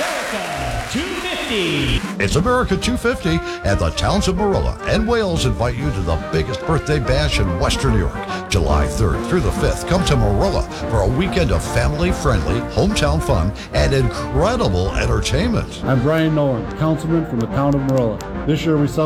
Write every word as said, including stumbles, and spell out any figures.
America two fifty. It's America two fifty, and the towns of Marilla and Wales invite you to the biggest birthday bash in Western New York. July third through the fifth, come to Marilla for a weekend of family-friendly, hometown fun and incredible entertainment. I'm Brian Nolan, councilman from the town of Marilla. This year we celebrate